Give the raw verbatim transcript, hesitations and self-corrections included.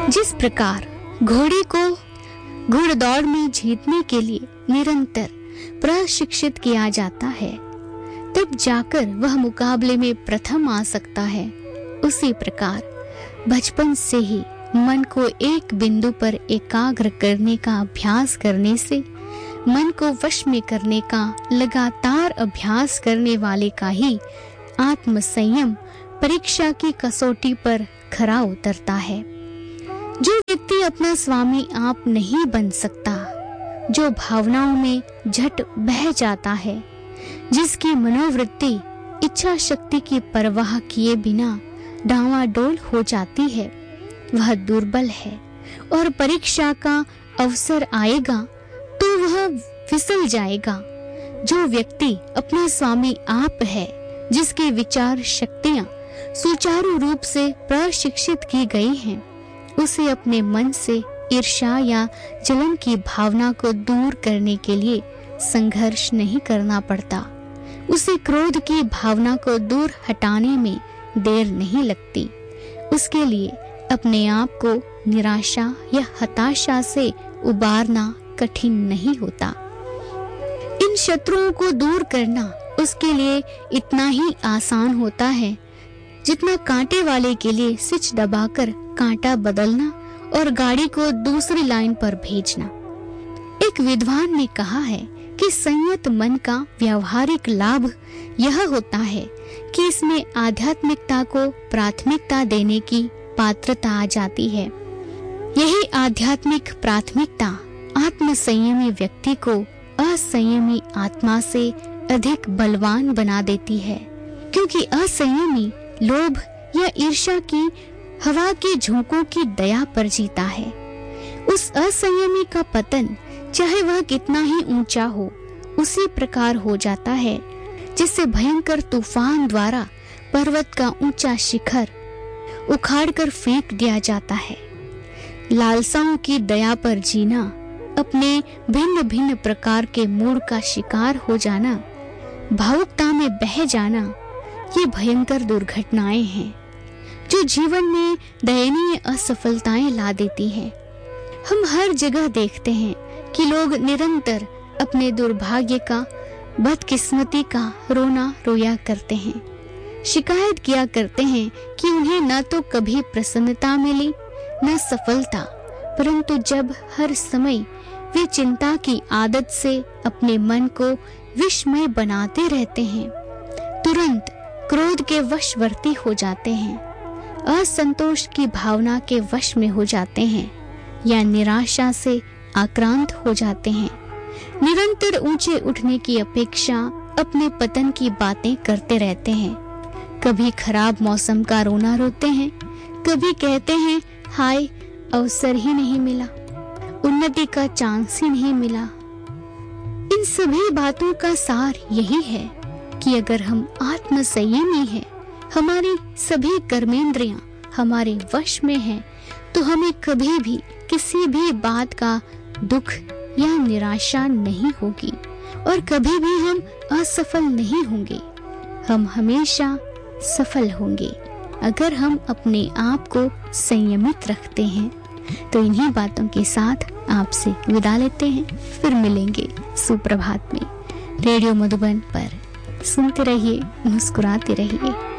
जिस प्रकार घोड़े को घुड़दौड़ में जीतने के लिए निरंतर प्रशिक्षित किया जाता है, तब जाकर वह मुकाबले में प्रथम आ सकता है, उसी प्रकार बचपन से ही मन को एक बिंदु पर एकाग्र करने का अभ्यास करने से मन को वश में करने का लगातार अभ्यास करने वाले का ही आत्म संयम परीक्षा की कसौटी पर खरा उतरता है। जो व्यक्ति अपना स्वामी आप नहीं बन सकता, जो भावनाओं में झट बह जाता है, जिसकी मनोवृत्ति इच्छा शक्ति की परवाह किए बिना डांवाडोल हो जाती है, वह दुर्बल है और परीक्षा का अवसर आएगा तो वह फिसल जाएगा। जो व्यक्ति अपना स्वामी आप है, जिसके विचार शक्तियां सुचारू रूप से प्रशिक्षित की गई हैं, उसे अपने मन से ईर्ष्या या जलन की भावना को दूर करने के लिए संघर्ष नहीं करना पड़ता। उसे क्रोध की भावना को दूर हटाने में देर नहीं लगती। उसके लिए अपने आप को निराशा या हताशा से उबारना कठिन नहीं होता। इन शत्रुओं को दूर करना उसके लिए इतना ही आसान होता है जितना कांटे वाले के लिए स्विच दबाकर कांटा बदलना और गाड़ी को दूसरी लाइन पर भेजना। एक विद्वान ने कहा है कि संयत मन का व्यावहारिक लाभ यह होता है कि इसमें आध्यात्मिकता को प्राथमिकता देने की पात्रता आ जाती है। यही आध्यात्मिक प्राथमिकता आत्म संयमी व्यक्ति को असंयमी आत्मा से अधिक बलवान बना देती है, क्योंकि असंयमी लोभ या ईर्ष्या की हवा के झोंकों की दया पर जीता है। उस असंयमी का पतन चाहे वह कितना ही ऊंचा हो, उसी प्रकार हो जाता है जिससे भयंकर तूफान द्वारा पर्वत का ऊंचा शिखर उखाड़कर फेंक दिया जाता है। लालसाओं की दया पर जीना, अपने भिन्न भिन्न प्रकार के मूड का शिकार हो जाना, भावुकता में बह जाना, ये भयंकर दुर्घटनाएं हैं जो जीवन में दयनीय असफलताएं ला देती हैं। हम हर जगह देखते हैं कि लोग निरंतर अपने दुर्भाग्य का, बदकिस्मती का रोना रोया करते हैं, शिकायत किया करते हैं कि उन्हें न तो कभी प्रसन्नता मिली न सफलता, परंतु जब हर समय वे चिंता की आदत से अपने मन को विषमय बनाते रहते हैं, तुरंत क्रोध के वशवर्ती हो जाते हैं, असंतोष की भावना के वश में हो जाते हैं या निराशा से आक्रांत हो जाते हैं, निरंतर ऊंचे उठने की अपेक्षा अपने पतन की बातें करते रहते हैं। कभी खराब मौसम का रोना रोते हैं, कभी कहते हैं हाय अवसर ही नहीं मिला, उन्नति का चांस ही नहीं मिला। इन सभी बातों का सार यही है कि अगर हम आत्म संयमी हैं, हमारी सभी कर्मेंद्रियां हमारे वश में हैं, तो हमें कभी भी किसी भी बात का दुख या निराशा नहीं होगी और कभी भी हम असफल नहीं होंगे। हम हमेशा सफल होंगे अगर हम अपने आप को संयमित रखते हैं। तो इन्हीं बातों के साथ आपसे विदा लेते हैं, फिर मिलेंगे सुप्रभात में। रेडियो मधुबन पर सुनते रहिए, मुस्कुराते रहिए।